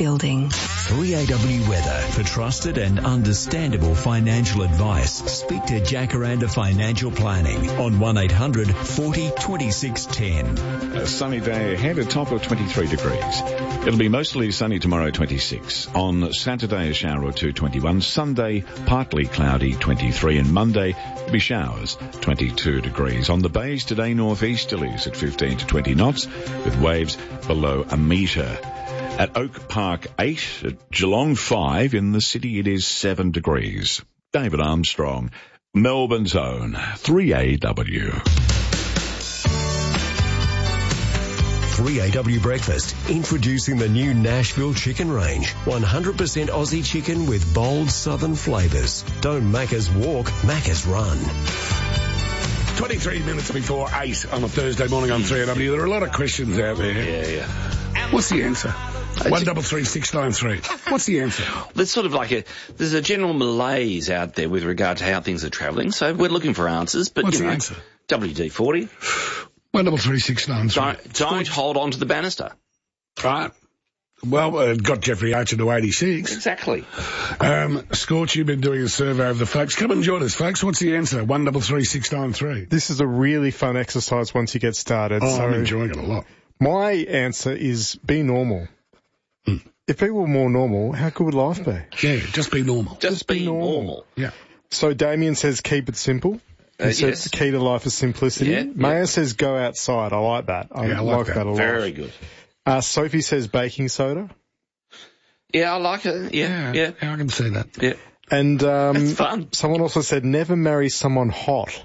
building. three A W Weather. For trusted and understandable financial advice, speak to Jacaranda Financial Planning on one eight hundred forty twenty-six ten. A sunny day ahead, a top of twenty-three degrees. It'll be mostly sunny tomorrow, twenty-six. On Saturday, a shower or two, twenty-one. Sunday, partly cloudy, twenty-three. And Monday, there'll be showers, twenty-two degrees. On the bays today, northeasterlies at fifteen to twenty knots, with waves below a metre. At Oak Park eight, at Geelong five, in the city it is seven degrees. David Armstrong, Melbourne's own three A W. three A W Breakfast, introducing the new Nashville chicken range. one hundred percent Aussie chicken with bold southern flavours. Don't Macca's walk, Macca's run. twenty-three minutes before eight on a Thursday morning on three A W. There are a lot of questions out there. Yeah, yeah. What's the answer? One double three six nine three. What's the answer? There's sort of like a, there's a general malaise out there with regard to how things are travelling, so we're looking for answers. But What's you the know, answer? W D forty. One double three six nine three. Don't, don't hold on to the banister. Right. Well, uh, got Jeffrey Archer to eighty-six. Exactly. Um, Scorch, you've been doing a survey of the folks. Come and join us, folks. What's the answer? One double three six nine three. This is a really fun exercise once you get started. Oh, so I'm enjoying it a lot. My answer is be normal. Hmm. If people were more normal, how good would life be? Yeah, just be normal. Just, just be, be normal. normal. Yeah. So Damien says keep it simple. He Uh, says yes. the key to life is simplicity. Yeah, Maya yeah. says go outside. I like that. I, yeah, I like, like that. that a lot. Very good. Uh, Sophie says baking soda. Yeah, I like it. Yeah, yeah. yeah I can see that. Yeah. And um, That's fun. Someone also said never marry someone hot.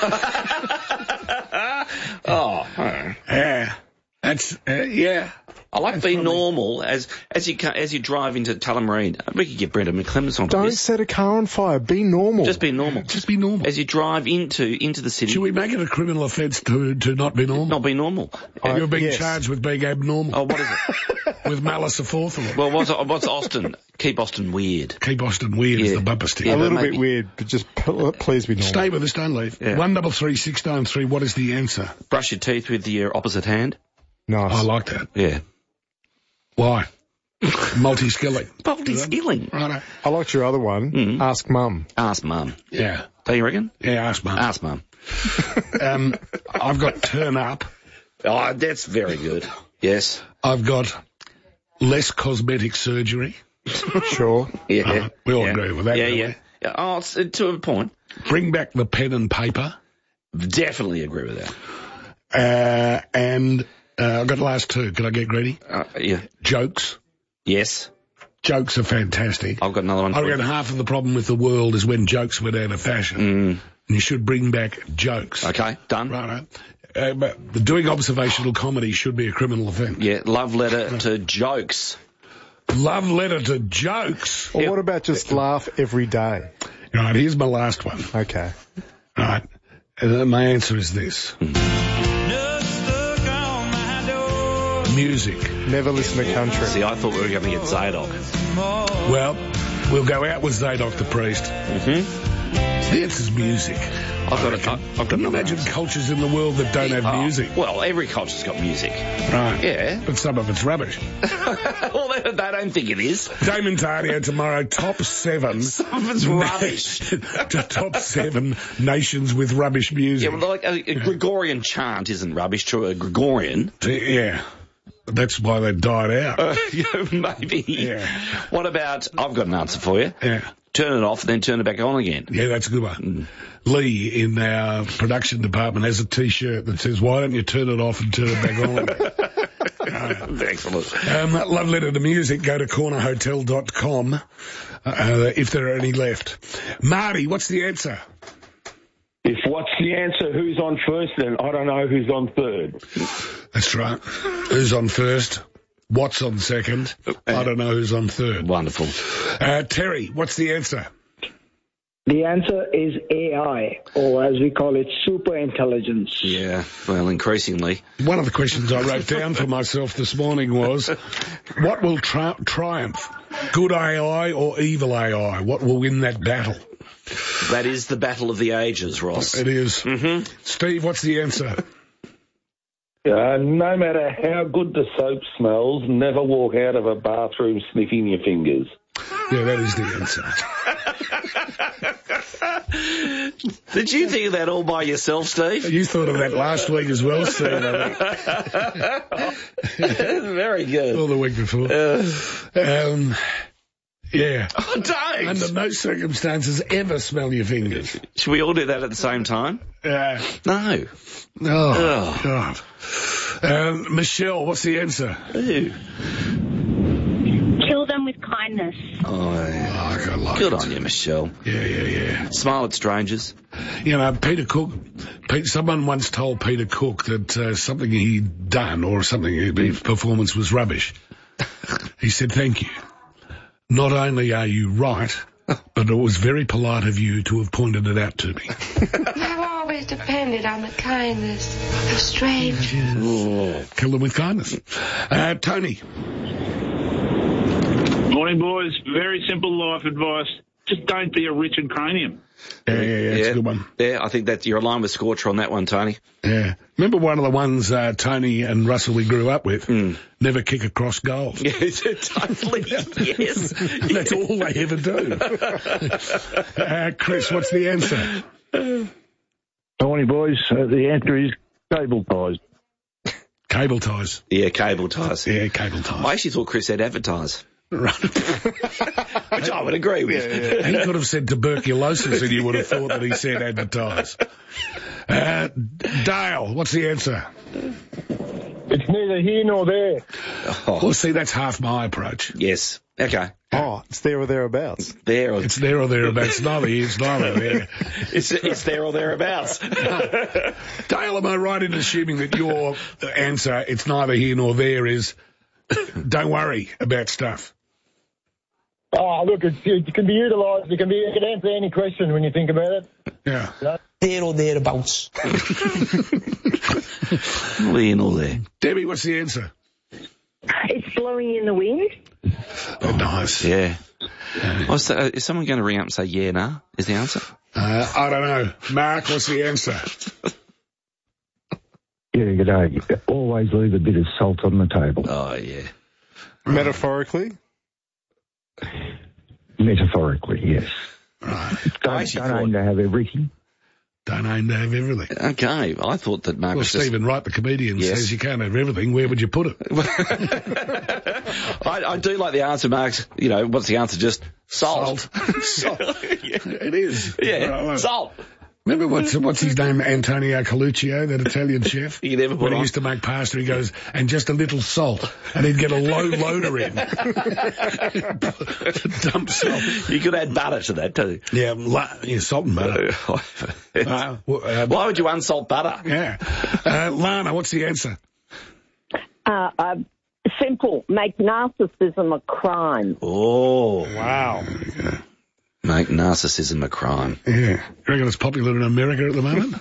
Oh. Yeah. That's, uh, yeah. I like That's being probably... normal as as you as you drive into Tullamarine. We could get Brenda McClemens on Don't this. set a car on fire. Be normal. Just be normal. Just be normal. As you drive into into the city. Should we make it a criminal offence to to not be normal? Not be normal. Uh, You're being yes. charged with being abnormal. Oh, what is it? With malice aforethought. Well, what's what's Austin? Keep Austin weird. Keep Austin weird Yeah. is the bumper sticker. a Yeah, little but bit maybe- weird, but just p- please be normal. Stay with us, don't leave. Yeah. One double three six nine three. What is the answer? Brush your teeth with your opposite hand. Nice. I like that. Yeah. Why? Multi-skilling. Multi-skilling. Right. I liked your other one. Mm. Ask mum. Ask mum. Yeah. Do you reckon? Yeah, ask mum. Ask mum. um, I've got turn up. Oh, that's very good. Yes. I've got less cosmetic surgery. Sure. Yeah. Uh, we all yeah. agree with that. Yeah, don't yeah. we? yeah. Oh, it's, uh, to a point. Bring back the pen and paper. Definitely agree with that. Uh, and uh, I've got the last two. Can I get greedy? Uh, yeah. Jokes. Yes. Jokes are fantastic. I've got another one. I for reckon you. half of the problem with the world is when jokes went out of fashion. Mm. And you should bring back jokes. Okay, done. Right. Uh, but the doing observational comedy should be a criminal offence. Yeah, love letter to jokes. Love letter to jokes. Or what about just laugh every day? Right, here's my last one. Okay. Right. And my answer is this. Music. Never listen to country. See, I thought we were going to get Zadok. Well, we'll go out with Zadok the priest. Mm-hmm. The answer's music. I've got, a, I've got Can you another imagine answer. cultures in the world that don't have Oh, music? Well, every culture's got music. Right. Yeah. But some of it's rubbish. Well, they, they don't think it is. Damon Tardio tomorrow, top seven. Some of it's rubbish. Top seven nations with rubbish music. Yeah, well, like a, a Gregorian chant isn't rubbish to a Gregorian. Yeah. That's why they died out. Uh, yeah, maybe. Yeah. What about, I've got an answer for you. Yeah. Turn it off, then turn it back on again. Yeah, that's a good one. Mm. Lee in our production department has a T-shirt that says, why don't you turn it off and turn it back on? uh, Excellent. Um, love letter to music, go to corner hotel dot com uh, if there are any left. Marty, what's the answer? If what's the answer, who's on first, then I don't know who's on third. That's right. Who's on first? What's on second? I don't know who's on third. Wonderful. Uh, Terry, what's the answer? The answer is A I, or as we call it, super intelligence. Yeah, well, increasingly. One of the questions I wrote down for myself this morning was, what will tri- triumph? Good A I or evil A I? What will win that battle? That is the battle of the ages, Ross. It is. Mm-hmm. Steve, what's the answer? Uh, no matter how good the soap smells, never walk out of a bathroom sniffing your fingers. Yeah, that is the answer. Did you think of that all by yourself, Steve? You thought of that last week as well, Steve, I think. Very good. Or the week before. Uh, um, yeah. Oh, don't! Under no circumstances ever smell your fingers. Should we all do that at the same time? Uh, no. Oh, oh. God. Um, Michelle, what's the answer? Ooh. Kill them with kindness. Oh, yeah. oh I like Good it. on you, Michelle. Yeah, yeah, yeah. Smile at strangers. You know, Peter Cook, Pete, someone once told Peter Cook that uh, something he'd done or something, his performance was rubbish. He said, thank you. Not only are you right, but it was very polite of you to have pointed it out to me. I've always depended on the kindness of strangers. Oh, kill them with kindness. Uh, Tony. Morning, boys. Very simple life advice. Just don't be a Richard Cranium. Yeah, yeah, yeah, it's a good one. Yeah, I think that you're aligned with Scorcher on that one, Tony. Yeah. Remember one of the ones uh, Tony and Russell we grew up with? Mm. Never kick across goals. Yeah, totally, yes. That's all they ever do. uh, Chris, what's the answer? Morning, boys. Uh, the answer is cable ties. Cable ties. Yeah, cable ties. Yeah, cable ties. I actually thought Chris said advertise. Right. Which I would agree with. Yeah, yeah. He could have said tuberculosis and you would have thought that he said advertise. Uh, Dale, what's the answer? It's neither here nor there. Oh. Well, see, that's half my approach. Yes. Okay. Oh, it's there or thereabouts. There or... It's there or thereabouts. Neither here, it's neither there. it's, it's there or thereabouts. Dale, am I right in assuming that your answer, it's neither here nor there, is don't worry about stuff? Oh, look, it's, it can be utilised. It can be. It can answer any question when you think about it. Yeah. No? There or thereabouts. There or there. Debbie, what's the answer? It's blowing in the wind. Oh, nice. Yeah. I was, uh, is someone going to ring up and say, yeah, nah, is the answer? Uh, I don't know. Mark, what's the answer? Yeah, good day. Always leave a bit of salt on the table. Oh, yeah. Metaphorically? Metaphorically, yes. Right. Don't, don't aim to have everything. Don't aim to have everything. Okay, I thought that Mark well, was Stephen just... Wright, the comedian, yes. says you can't have everything. Where would you put it? I, I do like the answer, Mark. You know, what's the answer? Just salt. Salt. Salt. Yeah, it is. Yeah, right, salt. Remember what's, what's his name? Antonio Coluccio, that Italian chef? He never put When on. he used to make pasta, he goes, and just a little salt. And he'd get a low loader in. Dump salt. You could add butter to that too. Yeah, la- yeah salt and butter. uh, uh, Why would you unsalt butter? Yeah. Uh, Lana, what's the answer? Uh, uh, simple. Make narcissism a crime. Oh. Wow. Yeah. Make narcissism a crime. Yeah. You reckon it's popular in America at the moment?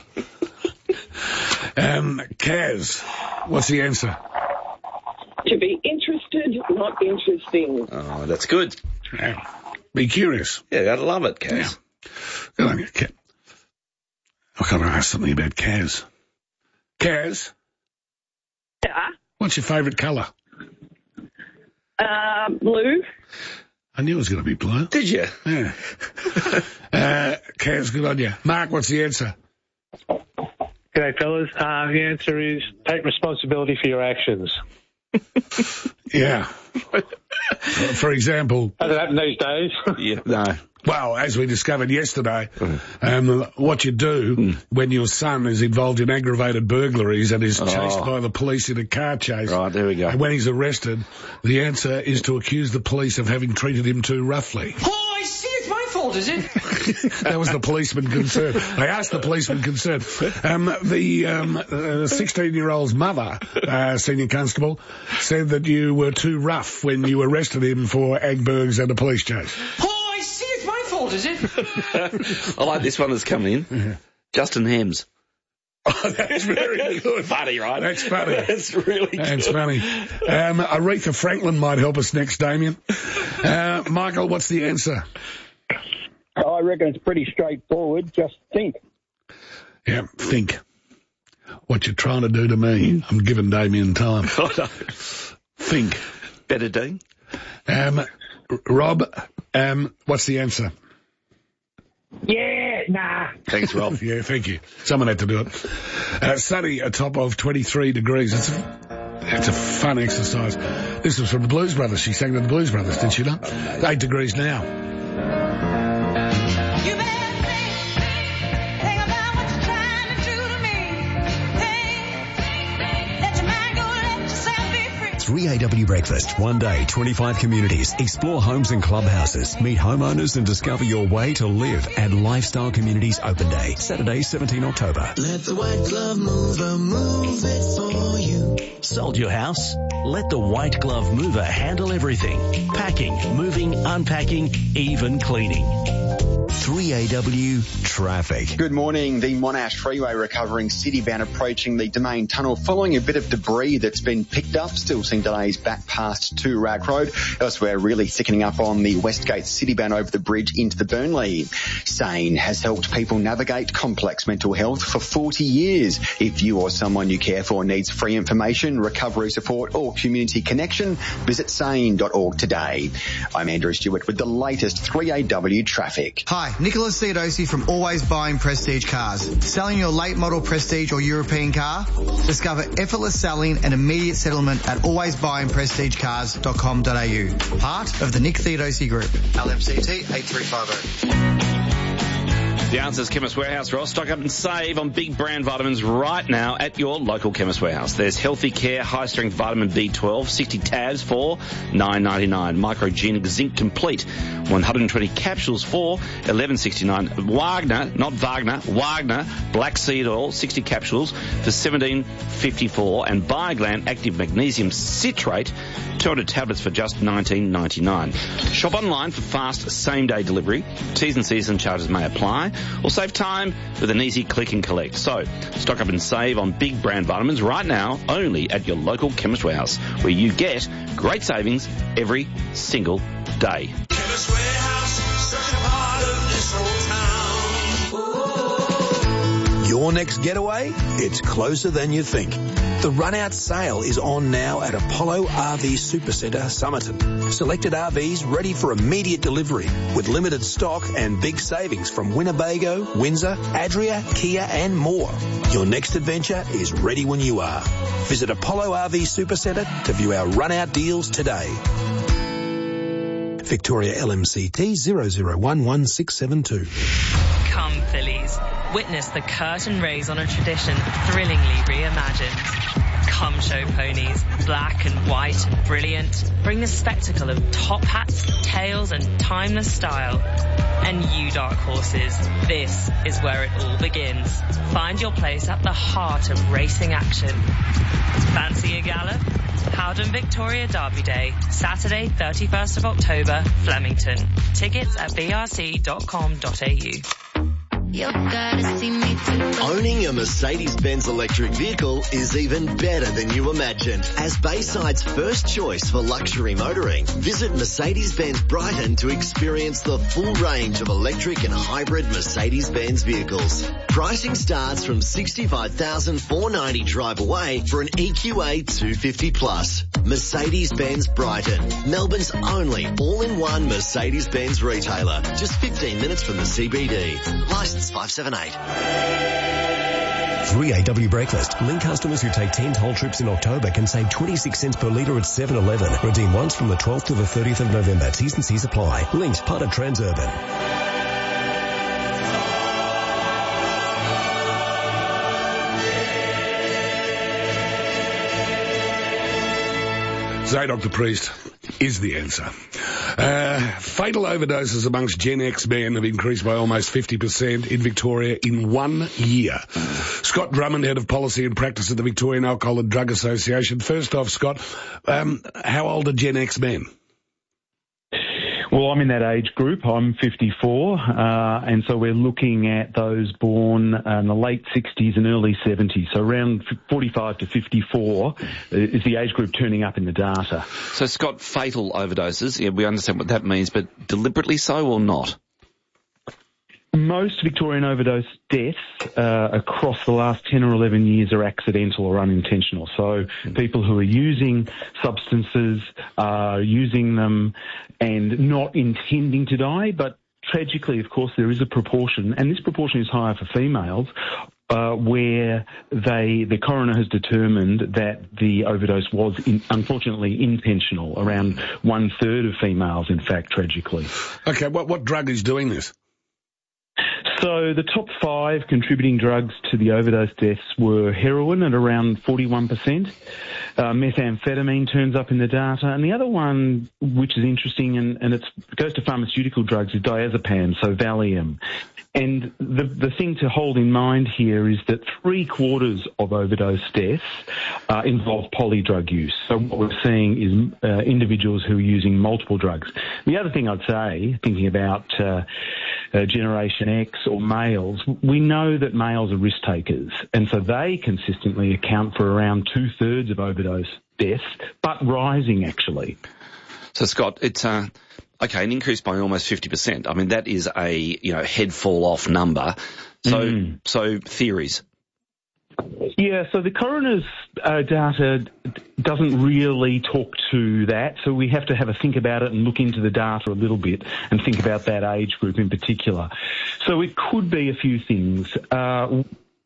um, Kaz, what's the answer? To be interested, not interesting. Oh, that's good. Yeah. Be curious. Yeah, I love it, Kaz. Yeah. Good on you, Kaz. I've got to ask something about Kaz. Kaz? Yeah. What's your favourite colour? Uh, blue. I knew it was going to be blue. Did you? Yeah. uh, Kaz, good on you. Mark, what's the answer? G'day, fellas. Uh, the answer is take responsibility for your actions. Yeah. For example... Doesn't happen these days. Yeah, no. Well, as we discovered yesterday, um, what you do mm. when your son is involved in aggravated burglaries and is chased oh. by the police in a car chase. Right, there we go. And when he's arrested, the answer is to accuse the police of having treated him too roughly. Oh, I see. It's my fault, is it? That was the policeman concerned. They asked the policeman concerned. Um, the um, uh, sixteen-year-old's mother, uh, senior constable, said that you were too rough when you arrested him for agburgs and a police chase. Oh, I see. It's my fault, is it? I like this one that's coming in. Yeah. Justin Hems. Oh, that's very good. Funny, right? That's funny. That's really good. That's funny. Um, Aretha Franklin might help us next, Damien. Uh, Michael, what's the answer? I reckon it's pretty straightforward. Just think. Yeah, think. What you're trying to do to me. I'm giving Damien time. Think. Better, Dean. Um, Rob, um, what's the answer? Yeah, nah. Thanks, Rob. Yeah, thank you. Someone had to do it. Uh, sunny, a top of twenty-three degrees. It's a, it's a fun exercise. This was from the Blues Brothers. She sang to the Blues Brothers, did she not? Eight degrees now. three A W Breakfast. One day, twenty-five communities. Explore homes and clubhouses. Meet homeowners and discover your way to live at Lifestyle Communities Open Day. Saturday, seventeenth October. Let the White Glove Mover move it for you. Sold your house? Let the White Glove Mover handle everything. Packing, moving, unpacking, even cleaning. three A W traffic. Good morning. The Monash Freeway recovering citybound approaching the Domain Tunnel following a bit of debris that's been picked up. Still seeing delays back past Toorak Road. Elsewhere, really thickening up on the Westgate citybound over the bridge into the Burnley. Sane has helped people navigate complex mental health for forty years. If you or someone you care for needs free information, recovery support or community connection, visit sane dot org today. I'm Andrew Stewart with the latest three A W traffic. Hi, Nicholas Theodosi from Always Buying Prestige Cars. Selling your late model Prestige or European car? Discover effortless selling and immediate settlement at always buying prestige cars dot com dot a u. Part of the Nick Theodosi Group. L M C T eight three five zero. The answer is Chemist Warehouse, Ross. Stock up and save on big brand vitamins right now at your local Chemist Warehouse. There's Healthy Care High-Strength Vitamin B twelve, sixty tabs for nine ninety-nine. Microgenic Zinc Complete, one hundred twenty capsules for eleven sixty-nine. Wagner, not Wagner, Wagner Black Seed Oil, sixty capsules for seventeen fifty-four. And Bioglan Active Magnesium Citrate, two hundred tablets for just nineteen ninety-nine. Shop online for fast same-day delivery. T's and C's and charges may apply. Or save time with an easy click and collect. So, stock up and save on big brand vitamins right now only at your local Chemist Warehouse, where you get great savings every single day. Chemist Warehouse, such a part of this whole town. Your next getaway? It's closer than you think. The run-out sale is on now at Apollo R V Supercentre, Somerton. Selected R Vs ready for immediate delivery with limited stock and big savings from Winnebago, Windsor, Adria, Kia and more. Your next adventure is ready when you are. Visit Apollo R V Supercentre to view our run-out deals today. Victoria L M C T zero zero one one six seven two. Come, Phillies. Witness the curtain raise on a tradition thrillingly reimagined. Come show ponies, black and white and brilliant. Bring the spectacle of top hats, tails and timeless style. And you dark horses, this is where it all begins. Find your place at the heart of racing action. Fancy a gallop? Howden Victoria Derby Day, Saturday thirty-first of October, Flemington. Tickets at b r c dot com dot a u. You gotta see me too. Owning a Mercedes-Benz electric vehicle is even better than you imagined. As Bayside's first choice for luxury motoring, visit Mercedes-Benz Brighton to experience the full range of electric and hybrid Mercedes-Benz vehicles. Pricing starts from sixty-five thousand four hundred ninety dollars drive away for an E Q A two fifty plus. Mercedes-Benz Brighton, Melbourne's only all-in-one Mercedes-Benz retailer. Just fifteen minutes from the C B D. Licence five seven eight. three A W Breakfast. Link customers who take ten toll trips in October can save twenty-six cents per litre at seven eleven. Redeem once from the twelfth to the thirtieth of November. T's and C's apply. Links part of Transurban. Zadok the Priest is the answer. Uh, fatal overdoses amongst Gen X men have increased by almost fifty percent in Victoria in one year. Scott Drummond, Head of Policy and Practice at the Victorian Alcohol and Drug Association. First off, Scott, um, how old are Gen X men? Well, I'm in that age group. I'm fifty-four, uh, and so we're looking at those born in the late sixties and early seventies. So around forty-five to fifty-four is the age group turning up in the data. So, Scott, fatal overdoses, yeah, we understand what that means, but deliberately so or not? Most Victorian overdose deaths uh, across the last ten or eleven years are accidental or unintentional. So people who are using substances are using them and not intending to die, but tragically, of course, there is a proportion, and this proportion is higher for females, uh, where they the coroner has determined that the overdose was in, unfortunately intentional. Around one third of females, in fact, tragically. Okay, what what drug is doing this? So the top five contributing drugs to the overdose deaths were heroin at around forty-one percent. Uh, methamphetamine turns up in the data. And the other one, which is interesting, and, and it's, it goes to pharmaceutical drugs, is diazepam, so Valium. And the, the thing to hold in mind here is that three quarters of overdose deaths uh, involve polydrug use. So what we're seeing is uh, individuals who are using multiple drugs. The other thing I'd say, thinking about uh, uh, Generation X or males, we know that males are risk takers, and so they consistently account for around two-thirds of overdose deaths, but rising actually. So, Scott, it's uh, okay, an increase by almost fifty percent. I mean, that is a, you know, head fall off number. So, mm. so theories. Yeah, so the coroner's uh, data doesn't really talk to that, so we have to have a think about it and look into the data a little bit and think about that age group in particular. So it could be a few things. Uh,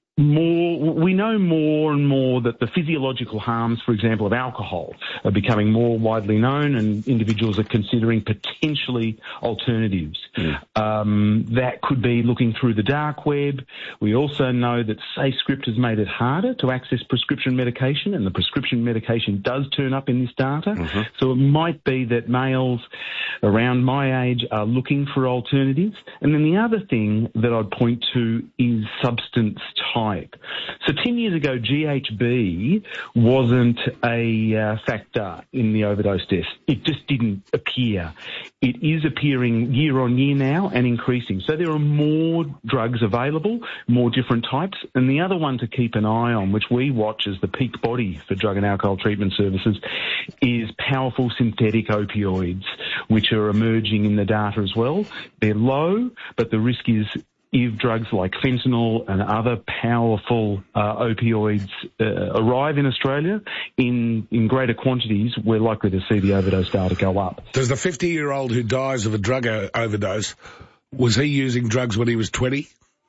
More, we know more and more that the physiological harms, for example, of alcohol are becoming more widely known, and individuals are considering potentially alternatives. Mm. Um, that could be looking through the dark web. We also know that SafeScript has made it harder to access prescription medication, and the prescription medication does turn up in this data. Mm-hmm. So it might be that males around my age are looking for alternatives. And then the other thing that I'd point to is substance type. So ten years ago, G H B wasn't a uh, factor in the overdose deaths. It just didn't appear. It is appearing year on year now and increasing. So there are more drugs available, more different types. And the other one to keep an eye on, which we watch as the peak body for drug and alcohol treatment services, is powerful synthetic opioids, which are emerging in the data as well. They're low, but the risk is if drugs like fentanyl and other powerful uh, opioids uh, arrive in Australia in, in greater quantities, we're likely to see the overdose data go up. Does the fifty-year-old who dies of a drug overdose, was he using drugs when he was twenty?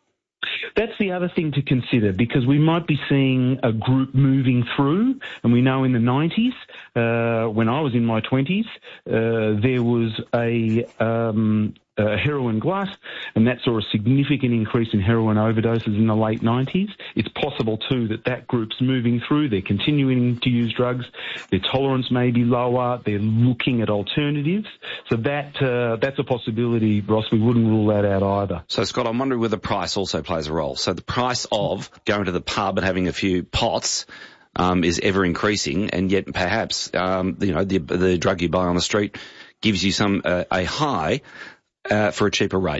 That's the other thing to consider, because we might be seeing a group moving through, and we know in the nineties, uh, when I was in my twenties, uh, there was a... Um, Uh, heroin glut, and that saw a significant increase in heroin overdoses in the late nineties. It's possible, too, that that group's moving through. They're continuing to use drugs. Their tolerance may be lower. They're looking at alternatives. So that uh, that's a possibility, Ross. We wouldn't rule that out either. So, Scott, I'm wondering whether price also plays a role. So the price of going to the pub and having a few pots um, is ever increasing, and yet perhaps, um, you know, the, the drug you buy on the street gives you some uh, a high Uh, for a cheaper rate.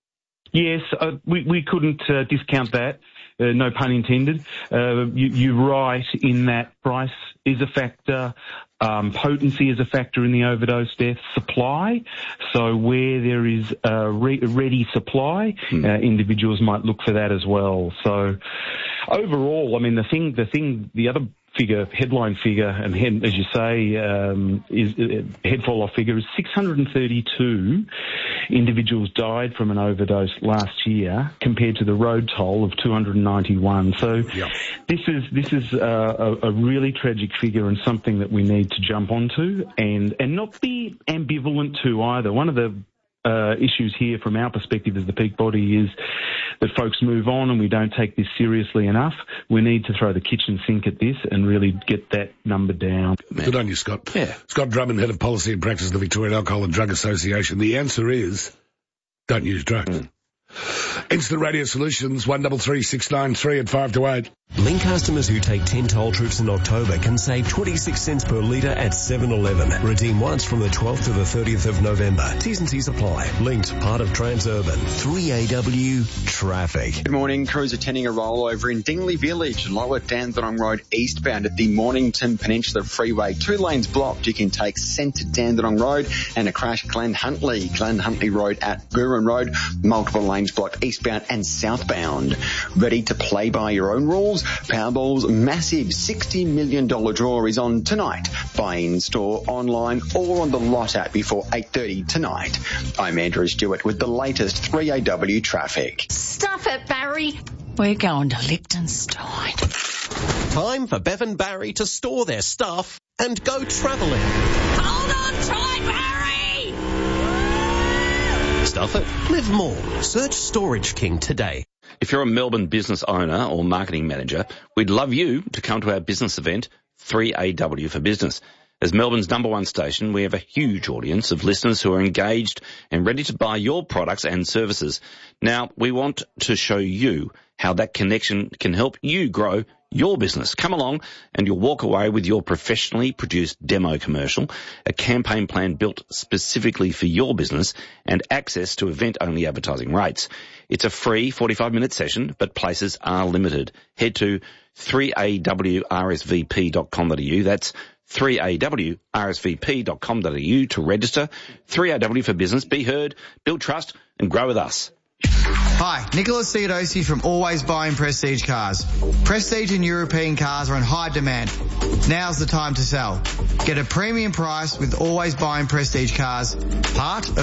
Yes, uh, we, we couldn't uh, discount that, uh, no pun intended. Uh, you, you're right in that price is a factor, um, potency is a factor in the overdose death, supply. So where there is a re- ready supply, hmm. uh, individuals might look for that as well. So overall, I mean, the thing, the thing, the other figure, headline figure, and head, as you say, um, is uh, head fall off figure is six hundred thirty-two individuals died from an overdose last year, compared to the road toll of two hundred ninety-one. So yep. this is this is uh, a, a really tragic figure, and something that we need to jump onto and and not be ambivalent to either. One of the Uh, issues here from our perspective as the peak body is that folks move on and we don't take this seriously enough. We need to throw the kitchen sink at this and really get that number down. Good on you, Scott. Yeah. Scott Drummond, Head of Policy and Practice of the Victorian Alcohol and Drug Association. The answer is don't use drugs. Mm. Instant Radio Solutions, one three three six nine three at five to eight. Link customers who take ten toll trips in October can save twenty-six cents per litre at seven eleven. Redeem once from the twelfth to the thirtieth of November. T's and C's apply. Linked, part of Transurban. three A W Traffic. Good morning. Crews attending a rollover in Dingley Village, Lower Dandenong Road eastbound at the Mornington Peninsula Freeway. Two lanes blocked. You can take Centre Dandenong Road, and a crash Glen Huntly. Glen Huntly Road at Gurun Road. Multiple lanes lanes blocked eastbound and southbound. Ready to play by your own rules? Powerball's massive sixty million dollars draw is on tonight. Buy in store, online or on the Lot app before eight thirty tonight. I'm Andrew Stewart with the latest three A W traffic. Stuff it, Barry. We're going to Liechtenstein. Time for Bev and Barry to store their stuff and go travelling. Hold on tight, Barry! Stuff it, live more. Search Storage King today. If you're a Melbourne business owner or marketing manager, we'd love you to come to our business event, three A W for Business. As Melbourne's number one station, we have a huge audience of listeners who are engaged and ready to buy your products and services. Now, we want to show you how that connection can help you grow your business. Come along and you'll walk away with your professionally produced demo commercial, a campaign plan built specifically for your business, and access to event-only advertising rates. It's a free forty-five minute session, but places are limited. Head to three A W R S V P dot com dot a u. That's three A W R S V P dot com dot a u to register. three A W for Business. Be heard, build trust, and grow with us. Hi, Nicholas Theodosi from Always Buying Prestige Cars. Prestige and European cars are in high demand. Now's the time to sell. Get a premium price with Always Buying Prestige Cars, part of